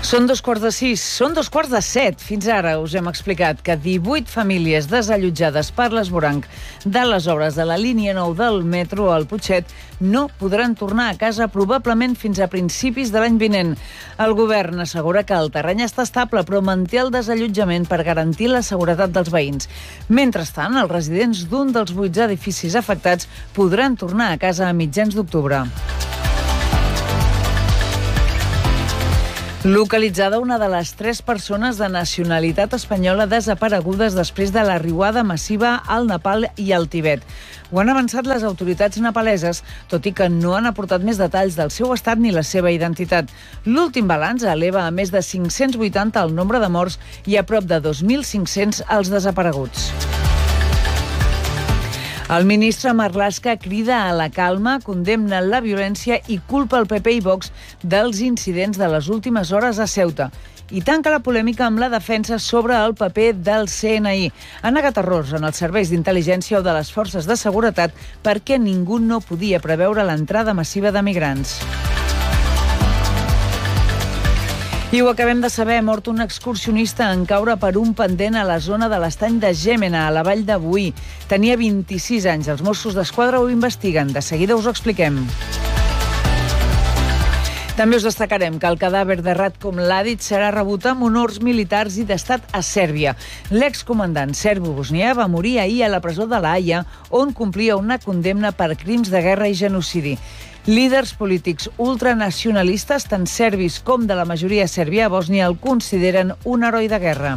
Són 5:15, són 5:45. Fins ara us hem explicat que 18 famílies desallotjades per l'esvoranc de les obres de la línia 9 del metro al Putxet no podran tornar a casa probablement fins a principis de l'any vinent. El govern assegura que el terreny està estable, però manté el desallotjament per garantir la seguretat dels veïns. Mentrestant, els residents d'un dels 8 edificis afectats podran tornar a casa a mitjans d'octubre. Localitzada una de les 3 persones de nacionalitat espanyola desaparegudes després de la riuada massiva al Nepal i al Tibet. Ho han avançat les autoritats nepaleses, tot i que no han aportat més detalls del seu estat ni la seva identitat. L'últim balanç eleva a més de 580 el nombre de morts i a prop de 2.500 els desapareguts. El ministre Marlaska crida a la calma, condemna la violència i culpa el PP i Vox dels incidents de les últimes hores a Ceuta. I tanca la polèmica amb la defensa sobre el paper del CNI. Ha negat errors en els serveis d'intel·ligència o de les forces de seguretat perquè ningú no podia preveure l'entrada massiva de migrants. I ho acabem de saber, ha mort un excursionista en caure per un pendent a la zona de l'estany de Gémena, a la vall de Boí. Tenia 26 anys. Els Mossos d'Esquadra ho investiguen. De seguida us ho expliquem. També us destacarem que el cadàver de Ratko Mladic serà rebut amb honors militars i d'estat a Sèrbia. L'excomandant serbo-bosnià va morir ahir a la presó de La Haia, on complia una condemna per crims de guerra i genocidi. Líders polítics ultranacionalistes, tant serbis com de la majoria sèrbia a Bòsnia, el consideren un heroi de guerra.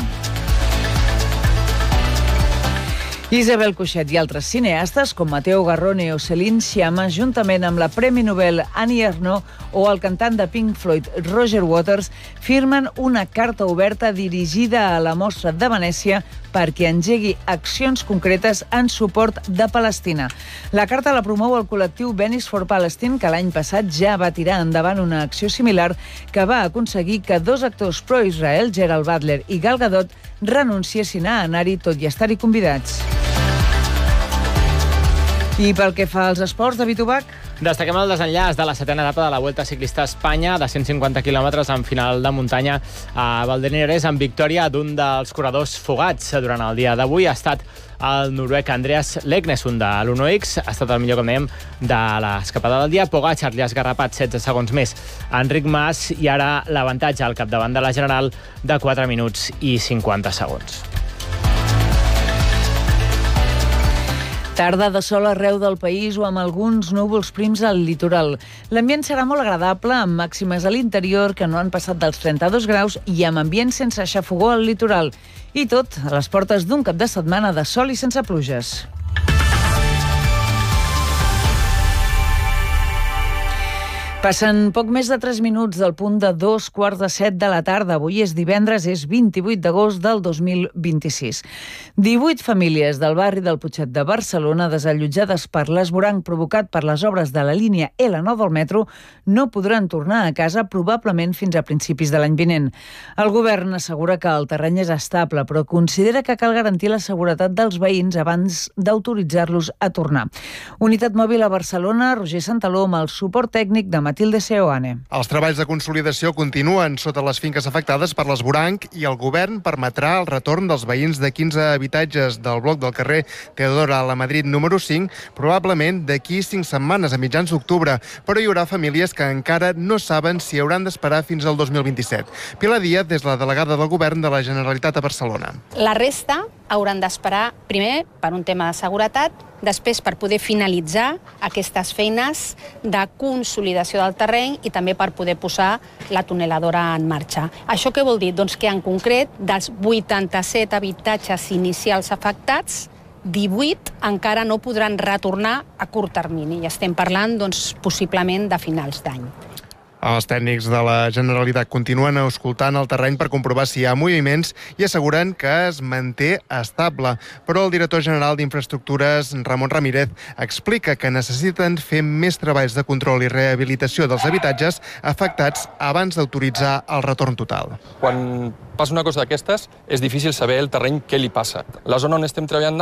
Isabel Coixet i altres cineastes, com Matteo Garrone o Céline Sciamma, juntament amb la Premi Nobel Annie Ernaux o el cantant de Pink Floyd Roger Waters, firmen una carta oberta dirigida a la Mostra de Venècia perquè engegui accions concretes en suport de Palestina. La carta la promou el col·lectiu Venice for Palestine, que l'any passat ja va tirar endavant una acció similar que va aconseguir que 2 actors pro-Israel, Gerald Butler i Gal Gadot, renunciessin a anar-hi tot i estar-hi convidats. I pel que fa als esports, David Ubach? Destaquem el desenllaç de la 7a etapa de la Vuelta Ciclista a Espanya, de 150 quilòmetres en final de muntanya a Valdenires, amb victòria d'un dels corredors fugats durant el dia d'avui. Ha estat el noruec Andreas Leknesund de l'Uno-X, ha estat el millor, com dèiem, de l'escapada del dia. Pogačar li ha esgarrapat 16 segons més a Enric Mas i ara l'avantatge al capdavant de la General de 4 minuts i 50 segons. Tarda de sol arreu del país o amb alguns núvols prims al litoral. L'ambient serà molt agradable, amb màximes a l'interior que no han passat dels 32 graus i amb ambient sense xafogó al litoral. I tot a les portes d'un cap de setmana de sol i sense pluges. Passen poc més de 3 minuts del punt de 7:15 de la tarda. Avui és divendres, és 28 d'agost del 2026. 18 famílies del barri del Putxet de Barcelona, desallotjades per l'esvoranc provocat per les obres de la línia L9 del metro, no podran tornar a casa probablement fins a principis de l'any vinent. El govern assegura que el terreny és estable, però considera que cal garantir la seguretat dels veïns abans d'autoritzar-los a tornar. Unitat mòbil a Barcelona, Roger Santaló, amb el suport tècnic de Matilde Seoane. Els treballs de consolidació continuen sota les finques afectades per l'esvoranc i el govern permetrà el retorn dels veïns de 15 habitatges del bloc del carrer Teodora a la Madrid número 5, probablement d'aquí 5 setmanes, a mitjans d'octubre, però hi haurà famílies que encara no saben si hauran d'esperar fins al 2027. Pilar Díaz és la delegada del govern de la Generalitat a Barcelona. La resta hauran d'esperar, primer, per un tema de seguretat, després per poder finalitzar aquestes feines de consolidació del terreny i també per poder posar la tuneladora en marxa. Això què vol dir? Doncs que en concret, dels 87 habitatges inicials afectats, 18 encara no podran retornar a curt termini. I estem parlant, doncs, possiblement de finals d'any. Els tècnics de la Generalitat continuen escoltant el terreny per comprovar si hi ha moviments i asseguren que es manté estable. Però el director general d'Infraestructures, Ramon Ramírez, explica que necessiten fer més treballs de control i rehabilitació dels habitatges afectats abans d'autoritzar el retorn total. Quan passa una cosa d'aquestes, és difícil saber el terreny què li passa. La zona on estem treballant ara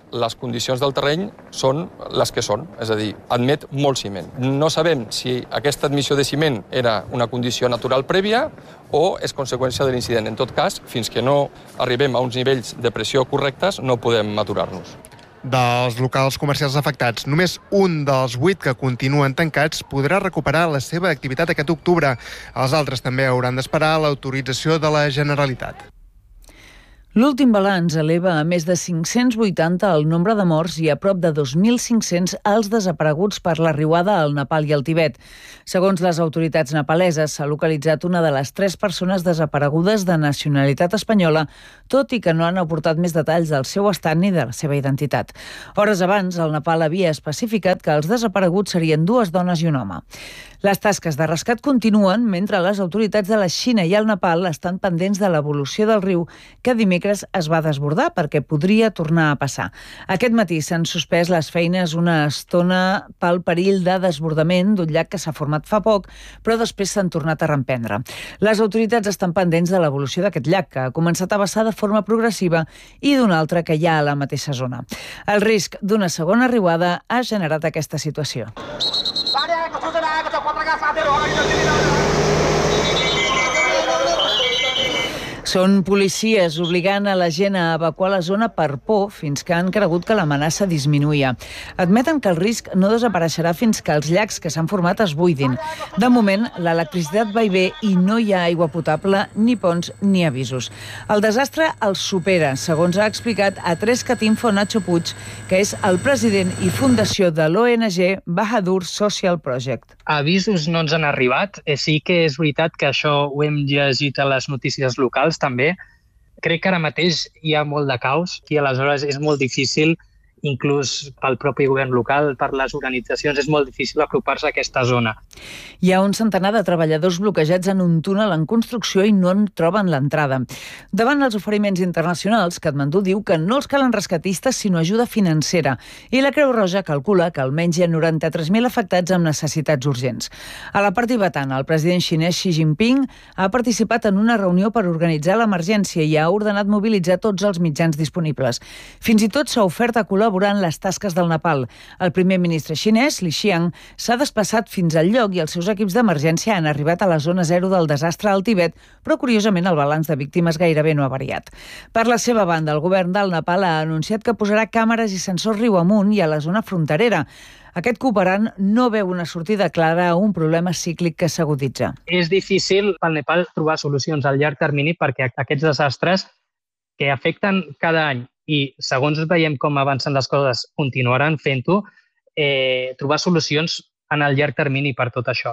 les condicions del terreny són les que són, és a dir, admet molt ciment. No sabem si aquesta admissió de ciment era una condició natural prèvia o és conseqüència de l'incident. En tot cas, fins que no arribem a uns nivells de pressió correctes, no podem aturar-nos. Dels locals comercials afectats, només un dels 8 que continuen tancats podrà recuperar la seva activitat aquest octubre. Els altres també hauran d'esperar l'autorització de la Generalitat. L'últim balanç eleva a més de 580 el nombre de morts i a prop de 2.500 els desapareguts per la riuada al Nepal i al Tibet. Segons les autoritats nepaleses, s'ha localitzat una de les 3 persones desaparegudes de nacionalitat espanyola, tot i que no han aportat més detalls del seu estat ni de la seva identitat. Hores abans, el Nepal havia especificat que els desapareguts serien 2 dones i un home. Les tasques de rescat continuen mentre les autoritats de la Xina i el Nepal estan pendents de l'evolució del riu, que dimecres es va desbordar perquè podria tornar a passar. Aquest matí s'han suspès les feines una estona pel perill de desbordament d'un llac que s'ha format fa poc, però després s'han tornat a reemprendre. Les autoritats estan pendents de l'evolució d'aquest llac, que ha començat a vessar de forma progressiva, i d'un altre que hi ha a la mateixa zona. El risc d'una segona riuada ha generat aquesta situació. Són policies obligant a la gent a evacuar la zona per por fins que han cregut que l'amenaça disminuïa. Admeten que el risc no desapareixerà fins que els llacs que s'han format es buidin. De moment, l'electricitat va i ve i no hi ha aigua potable, ni ponts ni avisos. El desastre els supera, segons ha explicat a Trescatinfo Nacho Puig, que és el president i fundació de l'ONG Bahadur Social Project. Avisos no ens han arribat. Sí que és veritat que això ho hem llegit a les notícies locals, també. Crec que ara mateix hi ha molt de caos i aleshores és molt difícil, inclús pel propi govern local, per les organitzacions, és molt difícil apropar-se a aquesta zona. Hi ha un centenar de treballadors bloquejats en un túnel en construcció i no en troben l'entrada. Davant els oferiments internacionals, Katmandú diu que no els calen rescatistes sinó ajuda financera, i la Creu Roja calcula que almenys hi ha 93.000 afectats amb necessitats urgents. A la part tibetana, el president xinès Xi Jinping ha participat en una reunió per organitzar l'emergència i ha ordenat mobilitzar tots els mitjans disponibles. Fins i tot s'ha ofert a col·laborar en les tasques del Nepal. El primer ministre xinès, Li Qiang, s'ha desplaçat fins al lloc i els seus equips d'emergència han arribat a la zona zero del desastre al Tibet, però curiosament el balanç de víctimes gairebé no ha variat. Per la seva banda, el govern del Nepal ha anunciat que posarà càmeres i sensors riu amunt i a la zona fronterera. Aquest cooperant no veu una sortida clara a un problema cíclic que s'aguditza. És difícil pel Nepal trobar solucions a llarg termini perquè aquests desastres que afecten cada any i segons veiem com avancen les coses continuaran fent-ho, trobar solucions en el llarg termini per tot això.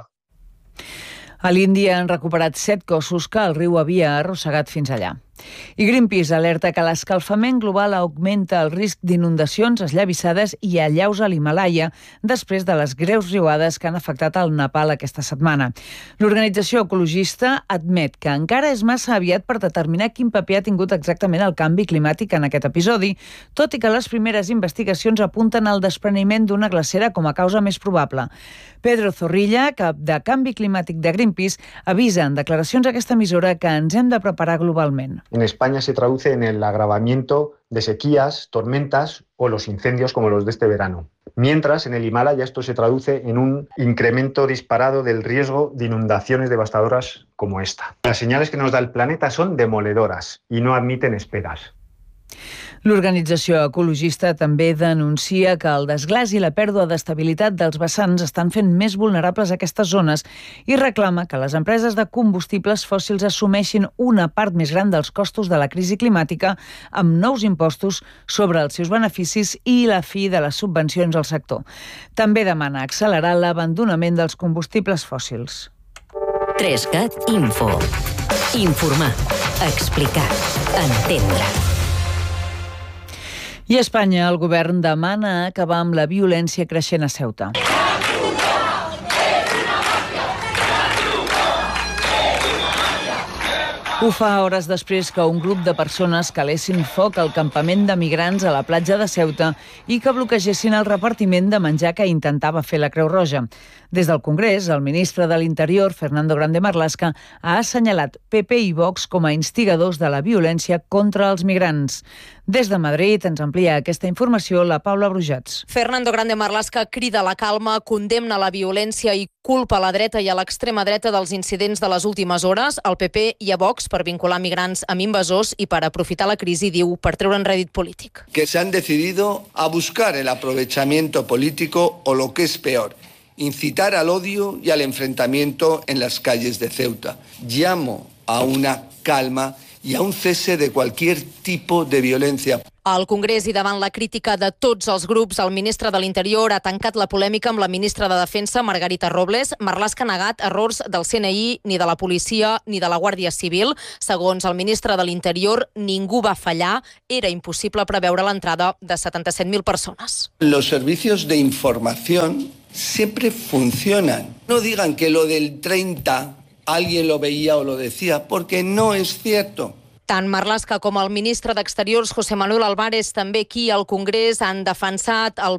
A l'Índia han recuperat 7 cossos que el riu havia arrossegat fins allà. I Greenpeace alerta que l'escalfament global augmenta el risc d'inundacions, esllavissades i allaus a l'Himàlaia després de les greus riuades que han afectat el Nepal aquesta setmana. L'organització ecologista admet que encara és massa aviat per determinar quin paper ha tingut exactament el canvi climàtic en aquest episodi, tot i que les primeres investigacions apunten al despreniment d'una glacera com a causa més probable. Pedro Zorrilla, cap de Canvi Climàtic de Greenpeace, avisa en declaracions a aquesta emissora que ens hem de preparar globalment. En España se traduce en el agravamiento de sequías, tormentas o los incendios como los de este verano. Mientras, en el Himalaya esto se traduce en un incremento disparado del riesgo de inundaciones devastadoras como esta. Las señales que nos da el planeta son demoledoras y no admiten esperas. L'organització ecologista també denuncia que el desglaç i la pèrdua d'estabilitat dels vessants estan fent més vulnerables aquestes zones i reclama que les empreses de combustibles fòssils assumeixin una part més gran dels costos de la crisi climàtica amb nous impostos sobre els seus beneficis i la fi de les subvencions al sector. També demana accelerar l'abandonament dels combustibles fòssils. 3CAT Info. Informar, explicar, entendre. I a Espanya, el govern demana acabar amb la violència creixent a Ceuta. Ho fa hores després que un grup de persones calessin foc al campament de migrants a la platja de Ceuta i que bloquegessin el repartiment de menjar que intentava fer la Creu Roja. Des del Congrés, el ministre de l'Interior, Fernando Grande Marlaska, ha assenyalat PP i Vox com a instigadors de la violència contra els migrants. Des de Madrid ens amplia aquesta informació la Paula Brujats. Fernando Grande Marlaska crida a la calma, condemna la violència i culpa a la dreta i a l'extrema dreta dels incidents de les últimes hores, al PP i a Vox per vincular migrants amb invasors i per aprofitar la crisi, diu, per treure'n rèdit polític. Que se han decidido a buscar el aprovechamiento político o lo que es peor, incitar al odio y al enfrentamiento en las calles de Ceuta. Llamo a una calma i a un cese de cualquier tipo de violència. Al Congrés i davant la crítica de tots els grups, el ministre de l'Interior ha tancat la polèmica amb la ministra de Defensa, Margarita Robles. Marlaska ha negat errors del CNI, ni de la policia, ni de la Guàrdia Civil. Segons el ministre de l'Interior, ningú va fallar. Era impossible preveure l'entrada de 77.000 persones. Los servicios de información siempre funcionan. No digan que lo del 30 alguien lo veía o lo decía, porque no es cierto. Tant Marlaska com el ministre d'Exteriors, José Manuel Álvarez, també aquí al Congrés han defensat el